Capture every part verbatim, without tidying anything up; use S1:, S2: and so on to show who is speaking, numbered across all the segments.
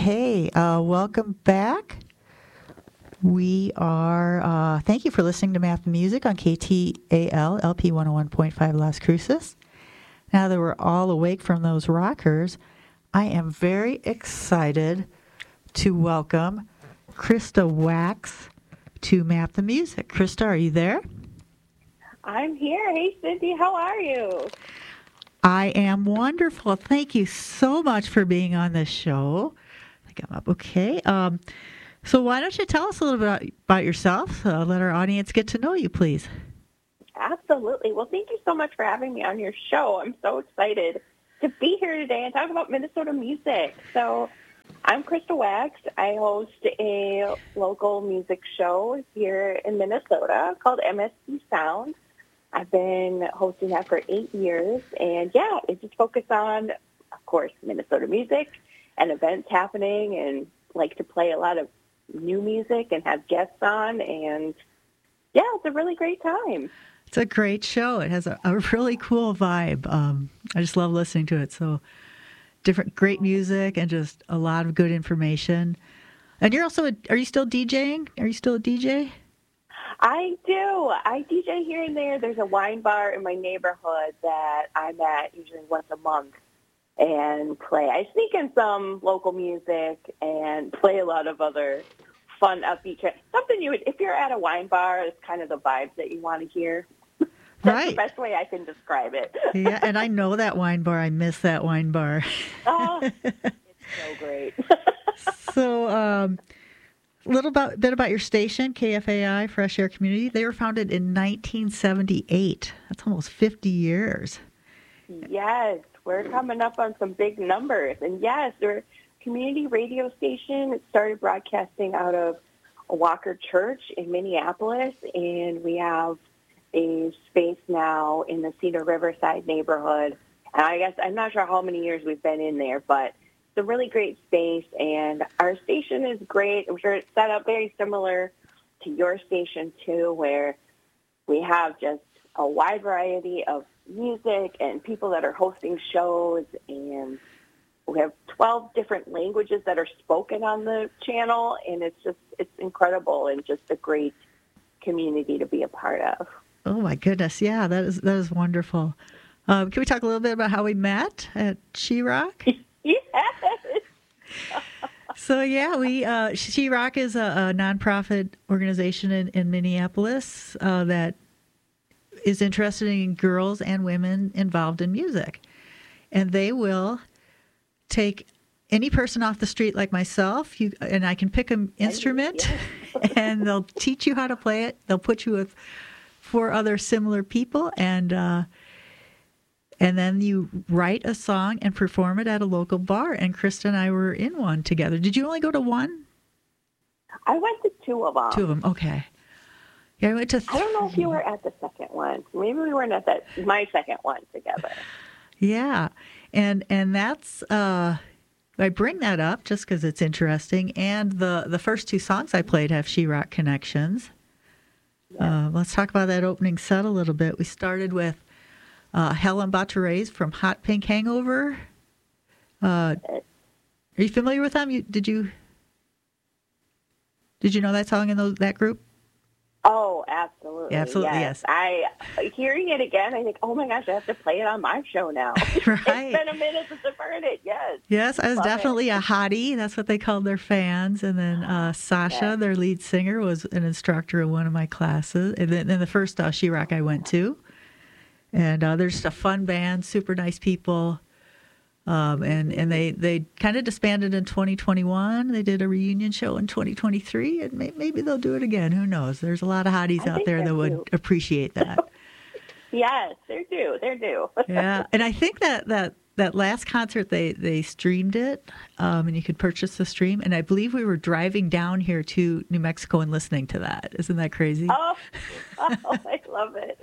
S1: Okay, uh, welcome back. We are, uh, thank you for listening to Math and Music on K T A L, L P one oh one point five Las Cruces. Now that we're all awake from those rockers, I am very excited to welcome Krista Wax to Math and Music. Krista, are you there?
S2: I'm here. Hey, Cindy, how are you?
S1: I am wonderful. Thank you so much for being on this show. I think I'm up. Okay. Um, so why don't you tell us a little bit about, about yourself? Uh, let our audience get to know you, please.
S2: Absolutely. Well, thank you so much for having me on your show. I'm so excited to be here today and talk about Minnesota music. So I'm Krista Wax. I host a local music show here in Minnesota called M S C Sound. I've been hosting that for eight years. And, yeah, it just focuses on, of course, Minnesota music and events happening, and like to play a lot of new music and have guests on. And, yeah, it's a really great time.
S1: It's a great show. It has a, a really cool vibe. Um, I just love listening to it. So different, great music and just a lot of good information. And you're also, a, are you still DJing? Are you still a D J?
S2: I do. I D J here and there. There's a wine bar in my neighborhood that I'm at usually once a month and play. I sneak in some local music and play a lot of other fun, upbeat tracks. Something you would, if you're at a wine bar, it's kind of the vibes that you want to hear. That's
S1: right.
S2: The best way I can describe it.
S1: Yeah, and I know that wine bar. I miss that wine bar.
S2: Oh, it's so great.
S1: So, um, a little about, bit about your station, K F A I, Fresh Air Community. They were founded in nineteen seventy-eight. That's almost fifty years.
S2: Yes, we're coming up on some big numbers. And yes, we're a community radio station. It started broadcasting out of a Walker Church in Minneapolis, and we have a space now in the Cedar Riverside neighborhood. And I guess I'm not sure how many years we've been in there, but it's a really great space, and our station is great. I'm sure it's set up very similar to your station, too, where we have just a wide variety of music and people that are hosting shows, and we have twelve different languages that are spoken on the channel, and it's just, it's incredible and just a great community to be a part of.
S1: Oh, my goodness. Yeah, that is that is wonderful. Um, can we talk a little bit about how we met at She-Rock?
S2: Yes.
S1: So, yeah, we uh, She-Rock is a, a nonprofit organization in, in Minneapolis uh, that is interested in girls and women involved in music. And they will take any person off the street like myself, you, and I can pick an instrument, and they'll teach you how to play it. They'll put you with four other similar people, and uh, and then you write a song and perform it at a local bar. And Krista and I were in one together. Did you only go to one?
S2: I went to two of them.
S1: Two of them, okay. Yeah, I went to three.
S2: I don't know if you were at the second one. Maybe we weren't at that my second one together.
S1: Yeah, and and that's uh, I bring that up just because it's interesting. And the the first two songs I played have She-Rock connections. Yeah. Uh, let's talk about that opening set a little bit. We started with uh, Helen Baturez from Hot Pink Hangover. Uh, are you familiar with them? You, did you did you know that song in those, that group?
S2: Oh, absolutely.
S1: Absolutely,
S2: yes.
S1: yes.
S2: I, hearing it again, I think, oh my gosh, I have to play it on my show now.
S1: Right.
S2: It's been a minute since I've heard it, yes.
S1: Yes, I was
S2: Love
S1: definitely
S2: it.
S1: a hottie. That's what they called their fans. And then uh, Sasha,
S2: Yes.
S1: their lead singer, was an instructor in one of my classes. And then, then the first uh, She-Rock I went to. And uh, they're just a fun band, super nice people. Um, and, and they, they kind of disbanded in twenty twenty-one. They did a reunion show in twenty twenty-three, and may, maybe they'll do it again. Who knows? There's a lot of hotties
S2: I
S1: out
S2: think
S1: there
S2: they're
S1: that would
S2: due.
S1: appreciate that.
S2: Yes, they're due. They're due.
S1: Yeah, and I think that, that, that last concert, they, they streamed it, um, and you could purchase the stream. And I believe we were driving down here to New Mexico and listening to that. Isn't that crazy?
S2: Oh, oh I love it.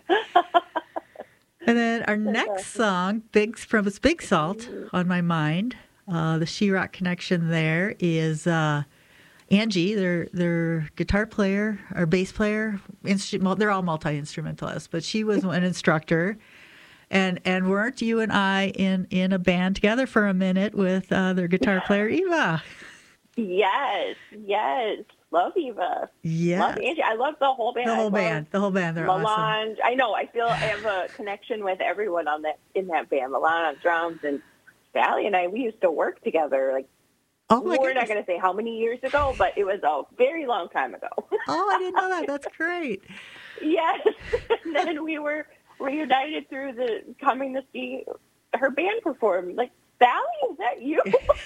S1: And then our next song, Big from it's Big Salt on My Mind. Uh, the She-Rock connection there is uh, Angie, their their guitar player or bass player. Instru- they're all multi-instrumentalists, but she was an instructor. And and weren't you and I in, in a band together for a minute with uh, their guitar player, Eva?
S2: Yes, yes. Love Eva.
S1: Yeah.
S2: Love Angie. I love the whole band.
S1: The whole
S2: I
S1: band. The whole band. They're
S2: Melange.
S1: awesome.
S2: I know. I feel I have a connection with everyone on that in that band. Melange on drums, and Sally and I, we used to work together. Like,
S1: oh my
S2: we're
S1: goodness.
S2: not going to say how many years ago, but it was a very long time ago.
S1: Oh, I didn't know that. That's great.
S2: Yes. And then we were reunited through the coming to see her band perform. Like, Sally, is that you?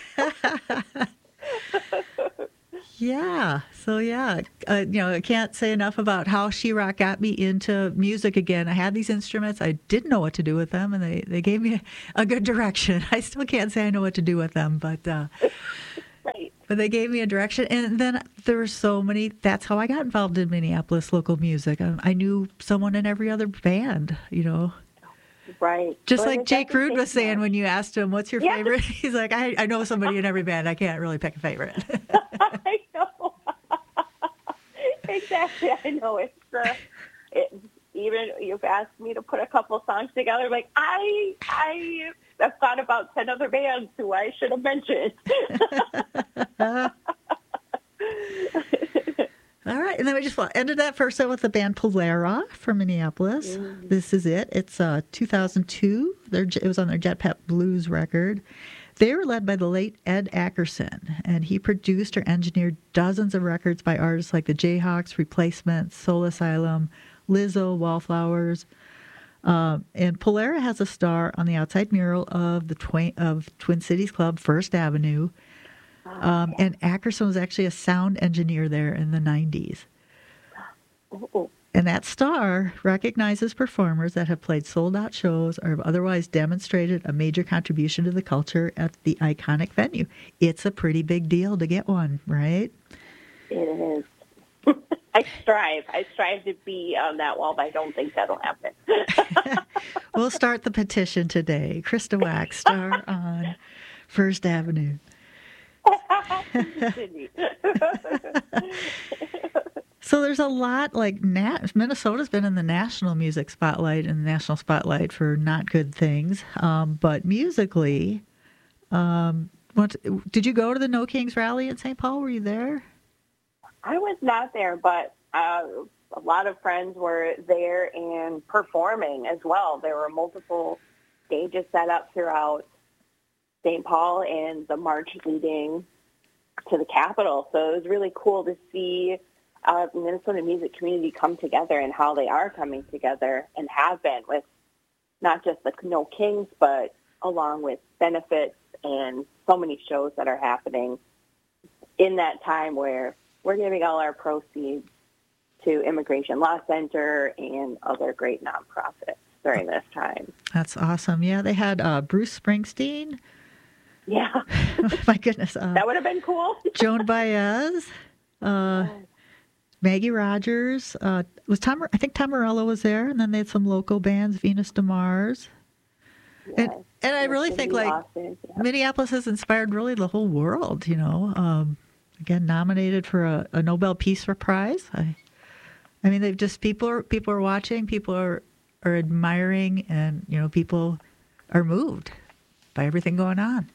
S1: Yeah. So, yeah, uh, you know, I can't say enough about how She-Rock got me into music again. I had these instruments. I didn't know what to do with them, and they, they gave me a, a good direction. I still can't say I know what to do with them, but uh,
S2: Right.
S1: but they gave me a direction. And then there were so many. That's how I got involved in Minneapolis local music. I, I knew someone in every other band, you know.
S2: Right.
S1: Just
S2: But
S1: like
S2: it
S1: Jake
S2: doesn't
S1: Rude
S2: take
S1: was saying
S2: much.
S1: when you asked him, what's your
S2: Yeah.
S1: favorite? He's like, I, I know somebody in every band. I can't really pick a favorite.
S2: I know. Exactly. I know. It's uh, it, even you've asked me to put a couple songs together. Like I, I have thought about ten other bands who I should have mentioned.
S1: All right. And then we just ended that first set with the band Polera from Minneapolis.
S2: Mm.
S1: This is it. It's uh, two thousand two. Their, it was on their Jet Pep Blues record. They were led by the late Ed Ackerson, and he produced or engineered dozens of records by artists like the Jayhawks, Replacements, Soul Asylum, Lizzo, Wallflowers. Um, and Polera has a star on the outside mural of the Twain, of Twin Cities Club, First Avenue. Um, and Ackerson was actually a sound engineer there in the nineties.
S2: Ooh.
S1: And that star recognizes performers that have played sold-out shows or have otherwise demonstrated a major contribution to the culture at the iconic venue. It's a pretty big deal to get one, right?
S2: It is. I strive. I strive to be on that wall, but I don't think that'll happen.
S1: We'll start the petition today. Krista Wax, star on First Avenue. So there's a lot, like nat- Minnesota's been in the national music spotlight and the national spotlight for not good things. Um, but musically, um, what, did you go to the No Kings rally in Saint Paul? Were you there?
S2: I was not there, but uh, a lot of friends were there and performing as well. There were multiple stages set up throughout Saint Paul and the march leading to the Capitol. So it was really cool to see uh, Minnesota music community come together and how they are coming together and have been with not just the No Kings, but along with benefits and so many shows that are happening in that time where we're giving all our proceeds to Immigration Law Center and other great nonprofits during this time.
S1: That's awesome. Yeah, they had uh, Bruce Springsteen.
S2: Yeah.
S1: My goodness. Uh,
S2: That would have been cool.
S1: Joan Baez. Uh, Maggie Rogers. Uh, was Tom? I think Tom Morello was there, and then they had some local bands, Venus de Mars.
S2: Yes.
S1: And and I
S2: Yes,
S1: really
S2: Cindy
S1: think like
S2: Austin, yeah.
S1: Minneapolis has inspired really the whole world. You know, um, again nominated for a, a Nobel Peace Prize. I, I mean, they've just people are people are watching, people are are admiring, and you know, people are moved by everything going on.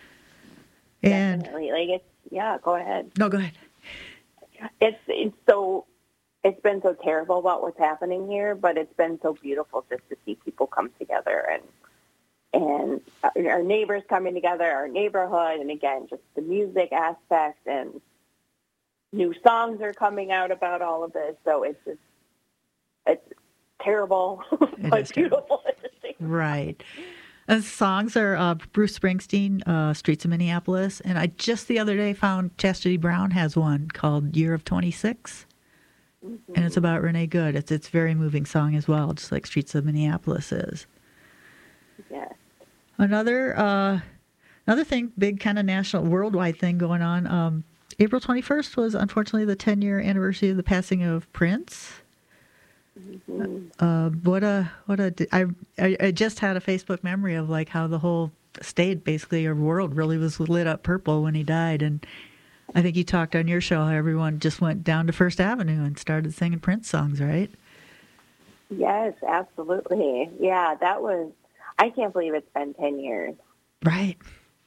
S1: And
S2: Definitely. Like it's yeah, go ahead.
S1: no, go ahead.
S2: It's it's so it's been so terrible about what's happening here, but it's been so beautiful just to see people come together and and our neighbors coming together, our neighborhood, and again, just the music aspect and new songs are coming out about all of this. So it's just it's terrible,
S1: It
S2: but
S1: is terrible.
S2: beautiful at the same time.
S1: Right. And songs are uh, Bruce Springsteen, uh, Streets of Minneapolis. And I just the other day found Chastity Brown has one called Year of twenty-six. Mm-hmm. And it's about Renee Good. It's it's a very moving song as well, just like Streets of Minneapolis is.
S2: Yeah.
S1: Another uh, another thing, big kind of national, worldwide thing going on. Um, April twenty-first was unfortunately the ten-year anniversary of the passing of Prince.
S2: Mm-hmm.
S1: Uh, what a what a I, I I just had a Facebook memory of like how the whole state, basically our world, really was lit up purple when he died, and I think you talked on your show how everyone just went down to First Avenue and started singing Prince songs, right?
S2: Yes, absolutely. Yeah, that was. I can't believe it's been ten years.
S1: Right.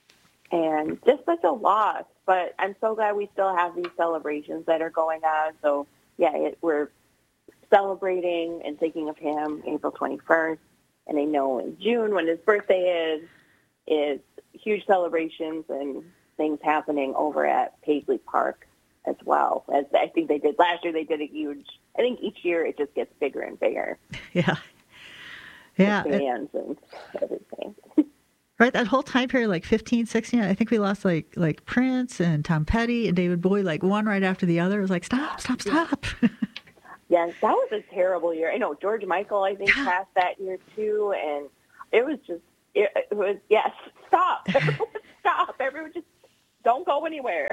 S2: and just such a loss. But I'm so glad we still have these celebrations that are going on. So, yeah, it, we're celebrating and thinking of him April twenty-first. And I know in June, when his birthday is, is huge celebrations and things happening over at Paisley Park as well. As I think they did last year, they did a huge, I think each year it just gets bigger and bigger.
S1: Yeah. Yeah.
S2: With bands and everything.
S1: Right, that whole time period, like fifteen, sixteen, I think we lost like like Prince and Tom Petty and David Bowie, like one right after the other. It was like, stop, stop, stop.
S2: Yes, that was a terrible year. I know George Michael, I think,
S1: Yeah.
S2: passed that year too, and it was just, it, it was, yes, stop. Everyone stop. Everyone just don't go anywhere.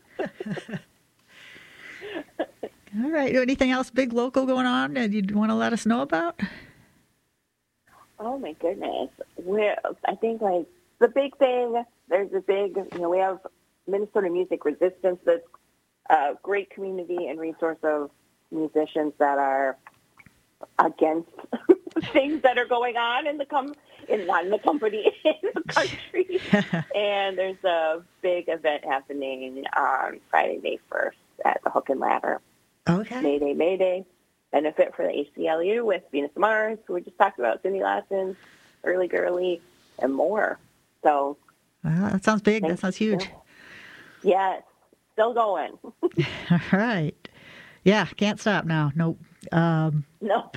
S1: All right, anything else big local going on that you'd want to let us know about?
S2: Oh, my goodness. We're, I think, like, the big thing, there's a big, you know, we have Minnesota Music Resistance, that's a great community and resource of musicians that are against things that are going on in the com- in not in the company, in the country. And there's a big event happening on Friday, May first at the Hook and Ladder.
S1: Okay.
S2: Mayday, Mayday. Benefit for the A C L U with Venus Mars, who we just talked about, Cindy Lassen, Early Girly, and more. So,
S1: Well, that sounds big. That sounds huge.
S2: Yes, still going.
S1: All right. Yeah, can't stop now. Nope. Um,
S2: No.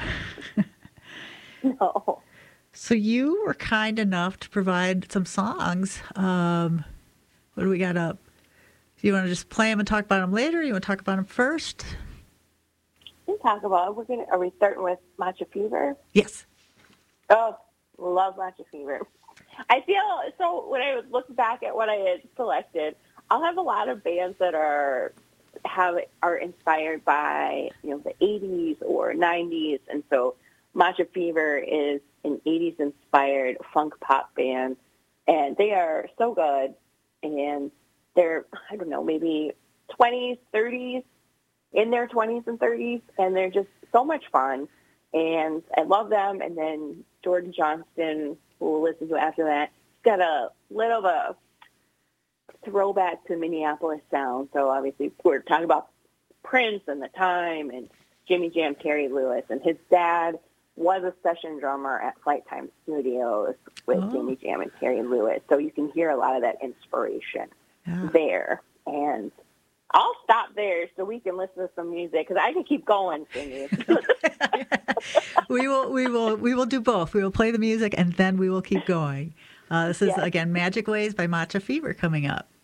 S2: No.
S1: so you were kind enough to provide some songs. Um, what do we got up? Do you want to just play them and talk about them later? Or you want to talk about them first?
S2: We can talk about, we're gonna, are we starting with Matcha Fever?
S1: Yes.
S2: Oh, love Matcha Fever. I feel, so when I look back at what I had selected, I'll have a lot of bands that are have are inspired by, you know, the eighties or nineties. And so Matcha Fever is an eighties inspired funk pop band, and they are so good. And they're, I don't know, maybe twenties, thirties, in their twenties and thirties, and they're just so much fun. And I love them. And then Jordan Johnston, who we'll listen to after that, he's got a little of a throwback to Minneapolis sound. So obviously we're talking about Prince and the time and Jimmy Jam, Terry Lewis, and his dad was a session drummer at Flight Time Studios with
S1: Oh.
S2: Jimmy Jam and Terry Lewis. So you can hear a lot of that inspiration
S1: Yeah.
S2: there. And I'll stop there so we can listen to some music, because I can keep going, Cindy.
S1: we will. We will. We will do both. We will play the music and then we will keep going. Uh, this is
S2: Yes.
S1: again Magic Ways by Matcha Fever coming up.